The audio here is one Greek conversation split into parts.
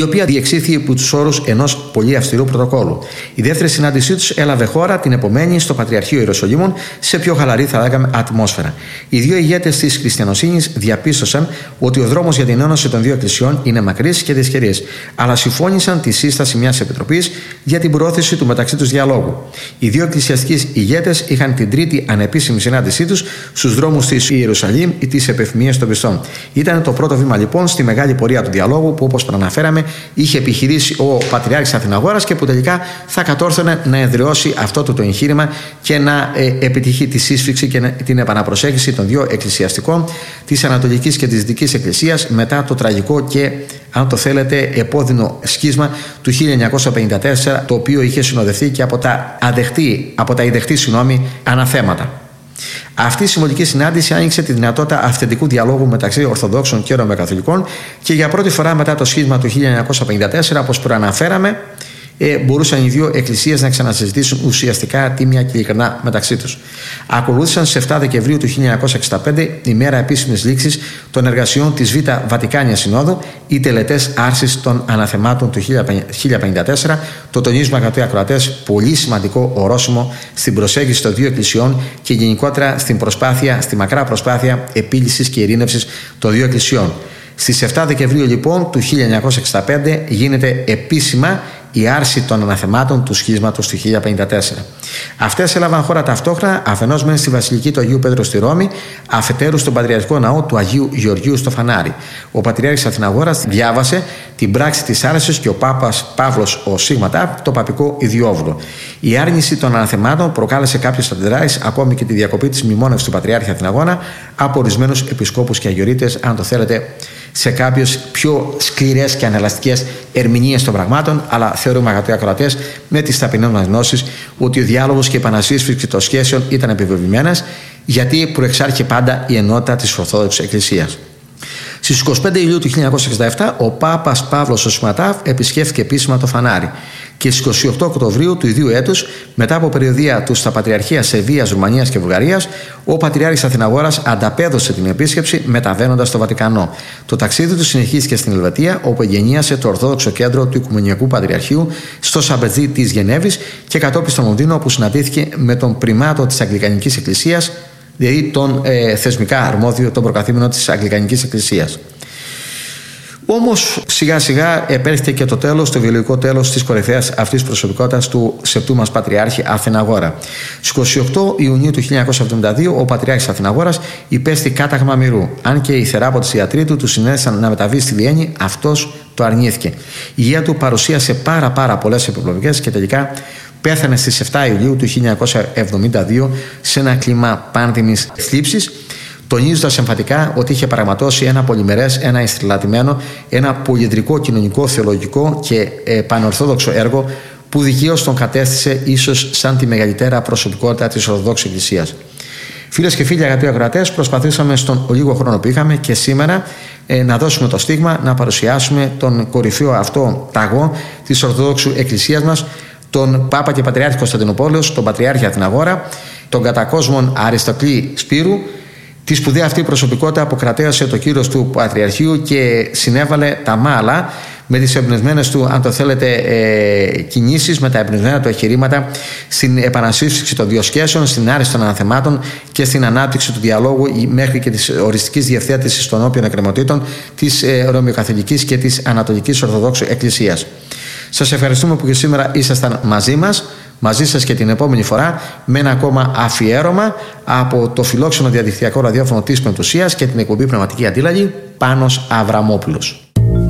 η οποία διεξήχθη υπό τους όρους ενός πολύ αυστηρού πρωτοκόλου. Η δεύτερη συνάντησή τους έλαβε χώρα την επομένη στο Πατριαρχείο Ιεροσολύμων σε πιο χαλαρή, θα λέγαμε, ατμόσφαιρα. Οι δύο ηγέτες της χριστιανοσύνης διαπίστωσαν ότι ο δρόμος για την ένωση των δύο εκκλησιών είναι μακρύς και δυσχερής, αλλά συμφώνησαν τη σύσταση μιας επιτροπής για την προώθηση του μεταξύ τους διαλόγου. Οι δύο εκκλησιαστικοί ηγέτες είχαν την τρίτη ανεπίσημη συνάντησή τους στους δρόμους της Ιερουσαλήμ ή της επευθυμίας των πιστών. Ήταν το πρώτο βήμα λοιπόν στη μεγάλη πορεία του διαλόγου που, όπως προαναφέραμε, είχε επιχειρήσει ο Πατριάρχης Αθηναγόρας και που τελικά θα κατόρθωνε να εδραιώσει αυτό το εγχείρημα και να επιτυχεί τη σύσφυξη και την επαναπροσέγγιση των δύο εκκλησιαστικών, της Ανατολικής και της Δυτικής Εκκλησίας, μετά το τραγικό και, αν το θέλετε, επώδυνο σχίσμα του 1954, το οποίο είχε συνοδευτεί και από τα ιδεχτή αναθέματα. Αυτή η συμβολική συνάντηση άνοιξε τη δυνατότητα αυθεντικού διαλόγου μεταξύ Ορθοδόξων και Ρωμαιοκαθολικών και για πρώτη φορά μετά το σχίσμα του 1954, όπως προαναφέραμε, μπορούσαν οι δύο εκκλησίες να ξανασυζητήσουν ουσιαστικά τίμια και ειλικρινά μεταξύ τους. Ακολούθησαν στις 7 Δεκεμβρίου του 1965, ημέρα επίσημης λήξης των εργασιών της Β' Βατικάνιας Συνόδου, οι τελετές άρσης των αναθεμάτων του 1054. Το τονίζουμε, αγαπητοί ακροατές, πολύ σημαντικό ορόσημο στην προσέγγιση των δύο εκκλησιών και γενικότερα στη μακρά προσπάθεια επίλυσης και ειρήνευσης των δύο εκκλησιών. Στις 7 Δεκεμβρίου λοιπόν του 1965 γίνεται επίσημα η άρση των αναθεμάτων του σχίσματος του 1054. Αυτές έλαβαν χώρα ταυτόχρονα, αφενός μεν στη Βασιλική του Αγίου Πέτρου στη Ρώμη, αφετέρου στον Πατριαρχικό Ναό του Αγίου Γεωργίου στο Φανάρι. Ο Πατριάρχης Αθηναγόρας διάβασε την πράξη της άρσης και ο Πάπας Παύλος ο Σίγματα το παπικό ιδιόβουλο. Η άρνηση των αναθεμάτων προκάλεσε κάποιες αντιδράσεις, ακόμη και τη διακοπή της μνημόνευσης του Πατριάρχη Αθηναγόνα από ορισμένους επισκόπους και αγιορείτες, αν το θέλετε, σε κάποιες πιο σκληρές και ανελαστικές ερμηνείες των πραγμάτων, αλλά θεωρούμε, αγαπητοί ακροατές, με τις ταπεινές μας γνώσεις, ότι ο διάλογος και η επανασύσφυξη των σχέσεων ήταν επιβεβαιωμένες, γιατί προεξάρχει πάντα η ενότητα της Ορθόδοξης Εκκλησίας. Στις 25 Ιουλίου του 1967 ο Πάπας Παύλος ο Σιγματάφ επισκέφθηκε επίσημα το Φανάρι και στις 28 Οκτωβρίου του ίδιου έτους, μετά από περιοδεία του στα Πατριαρχία Σεβίας, Ρουμανίας και Βουλγαρίας, ο Πατριάρχης Αθηναγόρας ανταπέδωσε την επίσκεψη μεταβαίνοντας στο Βατικανό. Το ταξίδι του συνεχίστηκε στην Ελβετία, όπου εγγενίασε το Ορθόδοξο Κέντρο του Οικουμενιακού Πατριαρχείου στο Σαμπετζή της Γενέβης και κατόπιν στο Λονδίνο, όπου συναντήθηκε με τον πριμάτο της Αγγλικανικής Εκκλησίας, δηλαδή τον θεσμικά αρμόδιο, τον προκαθήμενο της Αγγλικανικής Εκκλησίας. Όμως σιγά σιγά επέρχεται και το τέλος, το βιολογικό τέλος της κορυφαίας αυτής προσωπικότητας του σεπτού μας Πατριάρχη Αθηναγόρα. Στις 28 Ιουνίου του 1972 ο Πατριάρχης Αθηναγόρας υπέστη κάταγμα μυρού. Αν και οι θεράποντες ιατροί του συνέστησαν να μεταβεί στη Βιέννη, αυτός το αρνήθηκε. Η υγεία του παρουσίασε πάρα πολλές επιπλοκές και τελικά πέθανε στις 7 Ιουλίου του 1972 σε ένα κλίμα πάνδημης θλίψης, τονίζοντας εμφατικά ότι είχε πραγματώσει ένα πολυμερές, ένα εστρελατημένο, ένα πολυεδρικό κοινωνικό, θεολογικό και πανορθόδοξο έργο που δικαίως τον κατέστησε ίσως σαν τη μεγαλύτερα προσωπικότητα της Ορθοδόξης Εκκλησίας. Φίλες και φίλοι, αγαπητοί ακροατές, προσπαθήσαμε στον λίγο χρόνο που είχαμε και σήμερα να δώσουμε το στίγμα, να παρουσιάσουμε τον κορυφαίο αυτό ταγό της Ορθοδόξου Εκκλησίας μας, τον Πάπα και Πατριάρχη Κωνσταντινούπολεως, τον Πατριάρχη Αθηναγόρα, τον κατακόσμον Αριστοκλή Σπύρου, τη σπουδαία αυτή προσωπικότητα που κρατέωσε το κύρος του Πατριαρχείου και συνέβαλε τα μάλα με τις εμπνευσμένες του, αν το θέλετε, κινήσεις, με τα εμπνευσμένα του εγχειρήματα στην επανασύσφυξη των δύο σχέσεων, στην άρση των αναθεμάτων και στην ανάπτυξη του διαλόγου μέχρι και της οριστικής διευθέτησης των όποιων εκκρεμωτήτων της Ρωμαιοκαθολικής και της Ανατολικής Ορθοδόξου Εκκλησίας. Σας ευχαριστούμε που και σήμερα ήσασταν μαζί σας και την επόμενη φορά με ένα ακόμα αφιέρωμα από το φιλόξενο διαδικτυακό ραδιόφωνο της Πεμπτουσίας και την εκπομπή Πνευματική Αντίλαλη, Πάνος Αβραμόπουλος.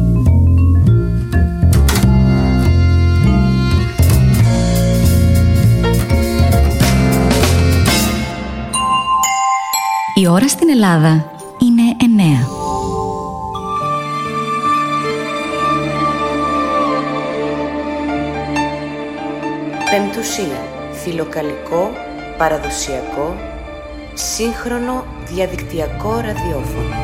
Η ώρα στην Ελλάδα είναι 9. Πεμπτουσία. Φιλοκαλικό, παραδοσιακό, σύγχρονο διαδικτυακό ραδιόφωνο.